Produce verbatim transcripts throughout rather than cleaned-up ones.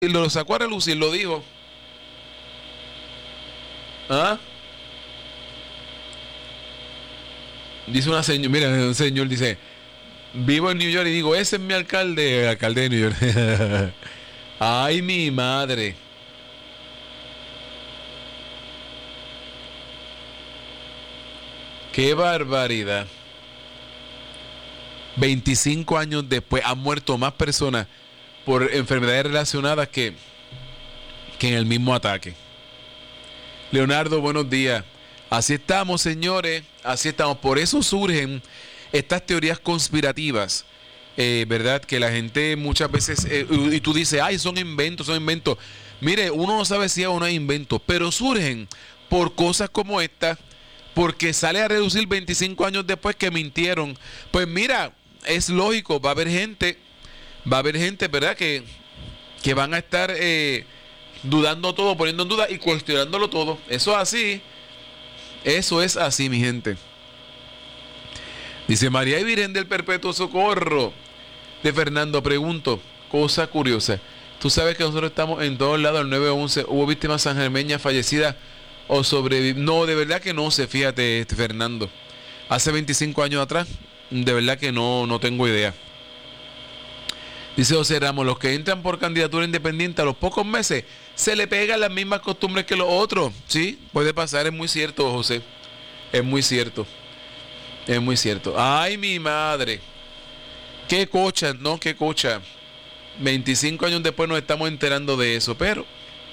y lo sacó a relucir, lo dijo. ¿Ah? Dice una señora, mira, un señor dice, vivo en New York y digo, ese es mi alcalde, el alcalde de New York. Ay, mi madre. Qué barbaridad. veinticinco años después han muerto más personas por enfermedades relacionadas que, que en el mismo ataque. Leonardo, buenos días. Así estamos, señores, así estamos. Por eso surgen estas teorías conspirativas, eh, ¿verdad? Que la gente muchas veces, eh, y tú dices, ay, son inventos, son inventos. Mire, uno no sabe si es o no es invento, pero surgen por cosas como esta, porque sale a reducir veinticinco años después que mintieron. Pues mira, es lógico, va a haber gente, va a haber gente, ¿verdad? Que, que van a estar eh, dudando todo, poniendo en duda y cuestionándolo todo. Eso es así. Eso es así, mi gente. Dice María y Virgen del Perpetuo Socorro. De Fernando, pregunto, cosa curiosa. Tú sabes que nosotros estamos en todos lados, el nueve once. ¿Hubo víctimas sangermeñas fallecidas o sobrevivientes? No, de verdad que no sé, fíjate, este, Fernando. Hace veinticinco años atrás, de verdad que no, no tengo idea. Dice José Ramos, los que entran por candidatura independiente a los pocos meses se le pegan las mismas costumbres que los otros. Sí, puede pasar, es muy cierto, José. Es muy cierto. Es muy cierto. Ay, mi madre. Qué cocha, no, qué cocha. veinticinco años después nos estamos enterando de eso, pero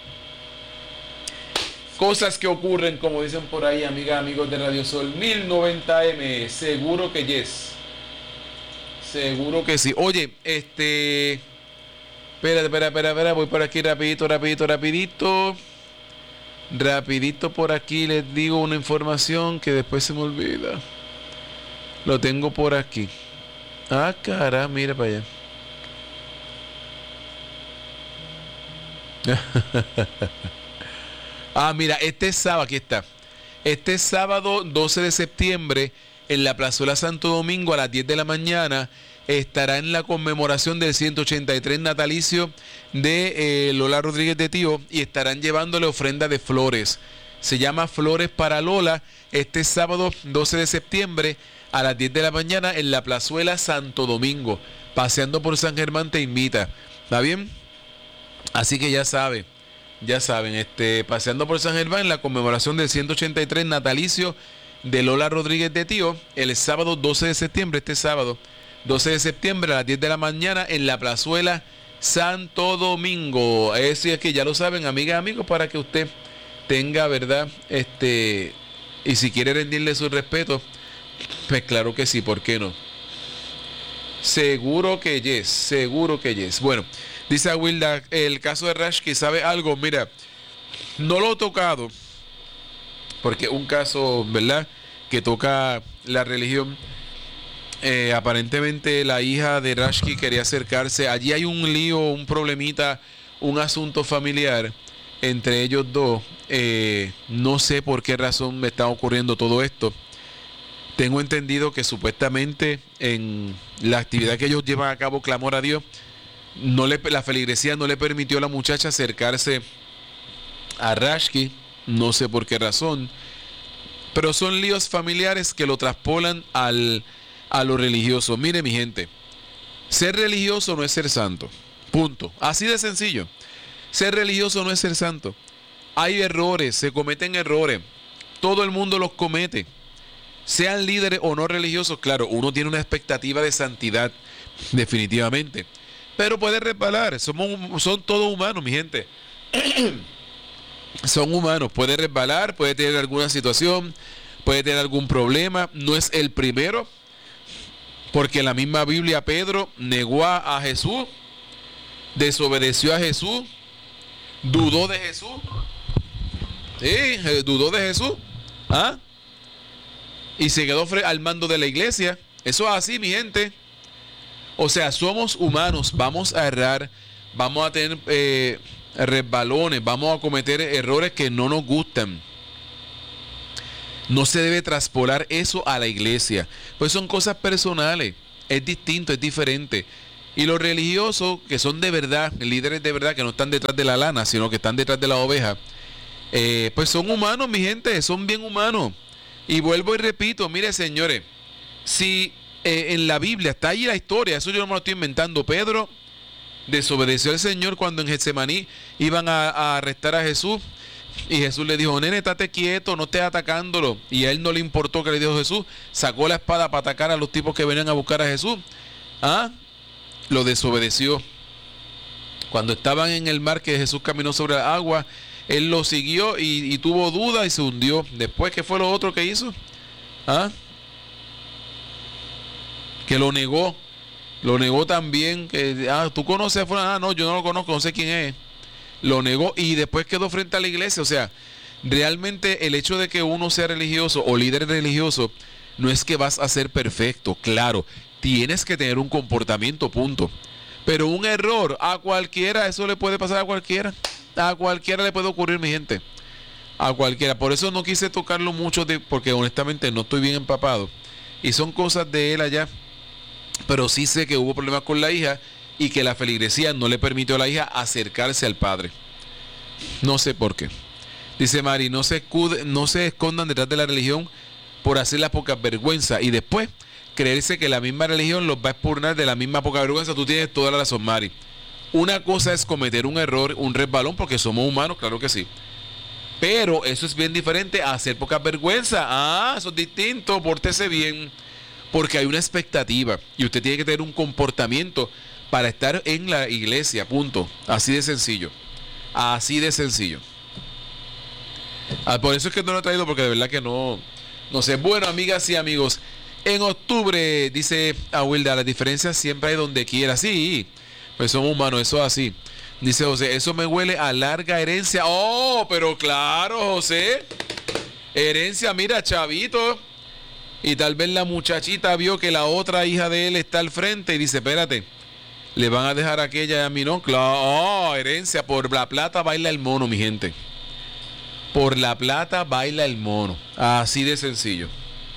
cosas que ocurren, como dicen por ahí, amigas, amigos de Radio Sol. mil noventa eme, seguro que yes. Seguro que sí. Oye, este... Espera, espera, espera, espera. Voy por aquí rapidito, rapidito, rapidito. Rapidito por aquí les digo una información que después se me olvida. Lo tengo por aquí. Ah, cara, mira para allá. Ah, mira, este sábado, aquí está. Este sábado doce de septiembre, en la Plazuela Santo Domingo, a las diez de la mañana, estará en la conmemoración del ciento ochenta y tres natalicio de eh, Lola Rodríguez de Tío, y estarán llevándole ofrenda de flores. Se llama Flores para Lola, este sábado doce de septiembre, a las diez de la mañana, en la Plazuela Santo Domingo. Paseando por San Germán te invita. ¿Está bien? Así que ya sabe. Ya saben, este, paseando por San Germán en la conmemoración del ciento ochenta y tres natalicio de Lola Rodríguez de Tío, el sábado doce de septiembre, este sábado doce de septiembre a las diez de la mañana en la Plazuela Santo Domingo. Eso es que ya lo saben, amigas, amigos, para que usted tenga, ¿verdad? Este, y si quiere rendirle su respeto, pues claro que sí, ¿por qué no? Seguro que yes, seguro que yes. Bueno, dice Wilda, el caso de Rashki, ¿sabe algo? Mira, no lo he tocado, porque un caso, ¿verdad?, que toca la religión. Eh, aparentemente la hija de Rashki quería acercarse. Allí hay un lío, un problemita, un asunto familiar entre ellos dos. Eh, no sé por qué razón me está ocurriendo todo esto. Tengo entendido que supuestamente en la actividad que ellos llevan a cabo, Clamor a Dios, no le, la feligresía no le permitió a la muchacha acercarse a Rashki, no sé por qué razón, pero son líos familiares que lo traspolan al, a lo religioso. Mire, mi gente, ser religioso no es ser santo, punto, así de sencillo. Ser religioso no es ser santo. Hay errores, se cometen errores, todo el mundo los comete. Sean líderes o no religiosos, claro, uno tiene una expectativa de santidad, definitivamente. Pero puede resbalar, somos, son todos humanos, mi gente. Son humanos, puede resbalar, puede tener alguna situación, puede tener algún problema. No es el primero, porque en la misma Biblia Pedro negó a Jesús, desobedeció a Jesús, dudó de Jesús. Sí, dudó de Jesús. ¿Ah? Y se quedó al mando de la iglesia. Eso es así, mi gente. O sea, somos humanos, vamos a errar, vamos a tener eh, resbalones, vamos a cometer errores que no nos gustan. No se debe traspolar eso a la iglesia, pues son cosas personales, es distinto, es diferente. Y los religiosos, que son de verdad, líderes de verdad, que no están detrás de la lana, sino que están detrás de la oveja, eh, pues son humanos, mi gente, son bien humanos. Y vuelvo y repito, mire, señores, si eh, en la Biblia está ahí la historia, eso yo no me lo estoy inventando. Pedro desobedeció al Señor cuando en Getsemaní iban a, a arrestar a Jesús. Y Jesús le dijo, nene, estate quieto, no estés atacándolo. Y a él no le importó que le dijo Jesús. Sacó la espada para atacar a los tipos que venían a buscar a Jesús. ¿Ah? Lo desobedeció. Cuando estaban en el mar que Jesús caminó sobre el agua, él lo siguió y, y tuvo duda y se hundió. Después, ¿qué fue lo otro que hizo? ¿Ah? Que lo negó. Lo negó también. Que, ah, ¿tú conoces a fulano? Ah, no, yo no lo conozco, no sé quién es. Lo negó y después quedó frente a la iglesia. O sea, realmente el hecho de que uno sea religioso o líder religioso no es que vas a ser perfecto. Claro, tienes que tener un comportamiento, punto. Pero un error a cualquiera, eso le puede pasar a cualquiera. A cualquiera le puede ocurrir, mi gente. A cualquiera. Por eso no quise tocarlo mucho, de, porque honestamente no estoy bien empapado. Y son cosas de él allá. Pero sí sé que hubo problemas con la hija y que la feligresía no le permitió a la hija acercarse al padre. No sé por qué. Dice Mari, no se, escude, no se escondan detrás de la religión por hacer la poca vergüenza y después creerse que la misma religión los va a expurgar de la misma poca vergüenza. Tú tienes toda la razón, Mari. Una cosa es cometer un error, un resbalón, porque somos humanos, claro que sí. Pero eso es bien diferente a hacer poca vergüenza. Ah, eso es distinto, pórtese bien. Porque hay una expectativa y usted tiene que tener un comportamiento para estar en la iglesia, punto. Así de sencillo. Así de sencillo. Ah, por eso es que no lo he traído, porque de verdad que no, no sé. Bueno, amigas y amigos, en octubre, dice Awilda, las diferencias siempre hay donde quiera. Sí, pues somos humanos, eso es así. Dice José, eso me huele a larga herencia. Oh, pero claro, José. Herencia, mira, chavito. Y tal vez la muchachita vio que la otra hija de él está al frente y dice, espérate, le van a dejar aquella y a mí no. Claro, oh, herencia, por la plata baila el mono, mi gente. Por la plata baila el mono. Así de sencillo.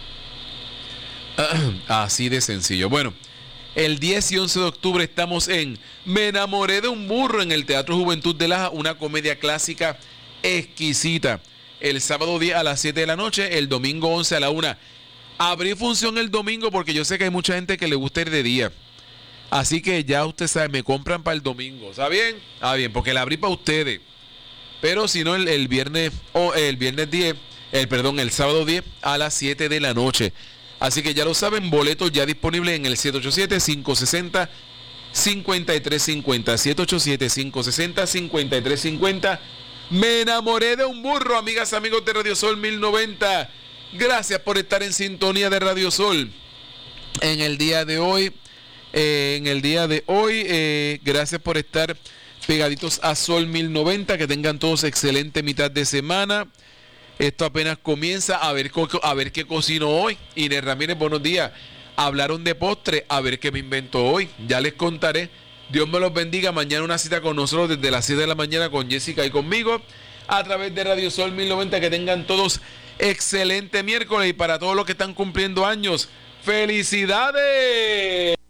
Así de sencillo. Bueno, el diez y once de octubre estamos en Me enamoré de un burro en el Teatro Juventud de Laja, una comedia clásica exquisita. El sábado diez a las siete de la noche, el domingo once a la una. Abrí función el domingo porque yo sé que hay mucha gente que le gusta ir de día. Así que ya usted sabe, me compran para el domingo. ¿Está bien? Ah, bien, porque la abrí para ustedes. Pero si no, el, el viernes, o oh, el viernes diez, el perdón, el sábado diez a las siete de la noche. Así que ya lo saben, boletos ya disponibles en el siete ocho siete, cinco seis cero, cinco tres cinco cero. siete ocho siete, cinco seis cero, cinco tres cinco cero. Me enamoré de un burro, amigas, amigos de Radio Sol mil noventa. Gracias por estar en sintonía de Radio Sol. En el día de hoy, eh, en el día de hoy, eh, gracias por estar pegaditos a Sol mil noventa. Que tengan todos excelente mitad de semana. Esto apenas comienza. A ver, a ver qué cocino hoy. Inés Ramírez, buenos días. Hablaron de postre, a ver qué me invento hoy. Ya les contaré. Dios me los bendiga. Mañana una cita con nosotros desde las siete de la mañana con Jessica y conmigo a través de Radio Sol mil noventa. Que tengan todos excelente miércoles y para todos los que están cumpliendo años, ¡felicidades!